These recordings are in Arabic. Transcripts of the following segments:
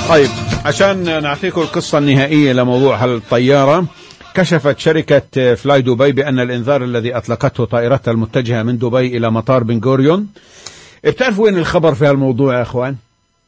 طيب عشان نعطيكم القصة النهائية لموضوع هالطيارة، كشفت شركة فلاي دبي بأن الإنذار الذي أطلقته طائرتها المتجهة من دبي إلى مطار بن غوريون، بتعرفوا وين الخبر في هالموضوع يا أخوان؟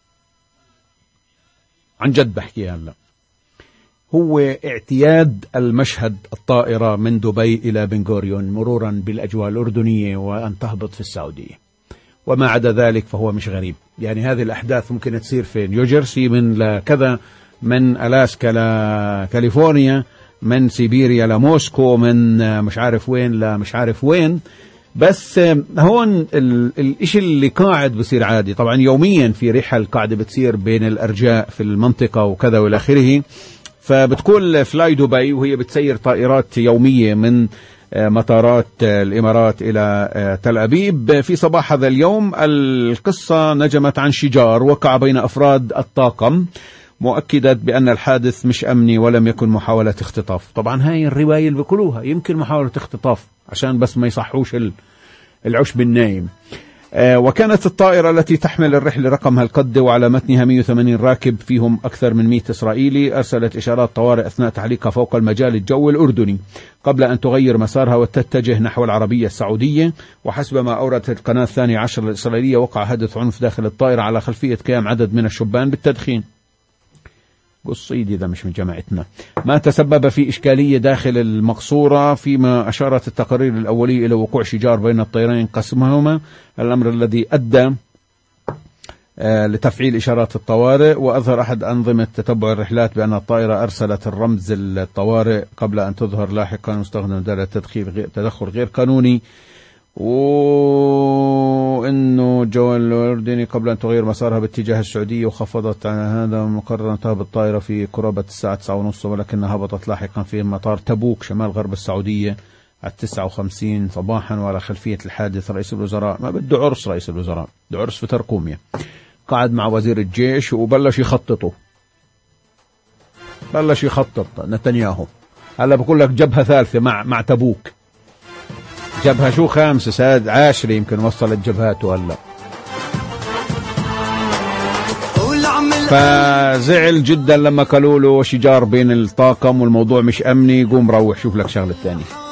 عن جد بحكي هلا، هو اعتياد المشهد الطائرة من دبي إلى بن غوريون مرورا بالأجواء الأردنية وأن تهبط في السعودية، وما عدا ذلك فهو مش غريب. يعني هذه الأحداث ممكن تصير في نيوجيرسي، من لكذا، من ألاسكا لكاليفورنيا، من سيبيريا لموسكو، من مش عارف وين لمش عارف وين. بس هون الاشي اللي قاعد بصير عادي. طبعا يوميا في رحل قاعدة بتصير بين الأرجاء في المنطقة وكذا والى آخره. فبتكون فلاي دبي وهي بتسير طائرات يومية من مطارات الإمارات إلى تل أبيب. في صباح هذا اليوم القصة نجمت عن شجار وقع بين أفراد الطاقم، مؤكدة بأن الحادث مش أمني ولم يكن محاولة اختطاف. طبعا هاي الرواية اللي بيقولوها يمكن محاولة اختطاف عشان بس ما يصحوش العشب النايم. وكانت الطائرة التي تحمل الرحلة رقمها القد وعلى متنها 180 راكب فيهم أكثر من 100 إسرائيلي، أرسلت إشارات طوارئ أثناء تحليقها فوق المجال الجوي الأردني قبل أن تغير مسارها وتتجه نحو العربية السعودية. وحسب ما أوردت القناة 12 الإسرائيلية، وقع حادث عنف داخل الطائرة على خلفية قيام عدد من الشبان بالتدخين. قصيدي إذا مش من جماعتنا. ما تسبب في إشكالية داخل المقصورة، فيما أشارت التقارير الأولية إلى وقوع شجار بين الطيرين قسمهما، الأمر الذي أدى لتفعيل إشارات الطوارئ. وأظهر أحد أنظمة تتبع الرحلات بأن الطائرة أرسلت الرمز الطوارئ قبل أن تظهر لاحقا مستخدم دالة تدخل غير قانوني، وإنه جوال الأردني قبل أن تغير مسارها باتجاه السعودية، وخفضت على هذا مقرر أن تهبط الطائرة في قرابة الساعة 9:30، ولكنها هبطت لاحقا في مطار تبوك شمال غرب السعودية على 9:50 صباحا. وعلى خلفية الحادث رئيس الوزراء، ما بده عرس رئيس الوزراء، بده عرس في ترقومية، قعد مع وزير الجيش وبلش يخططوا، بلش يخطط نتنياهو. هلا بقول لك جبهة ثالثة مع تبوك، جبهة شو 5 ساد 10 يمكن وصلت جبهاته هلا. فزعل جدا لما قالوا له شجار بين الطاقم والموضوع مش أمني، قوم روح شوف لك شغلة ثانية.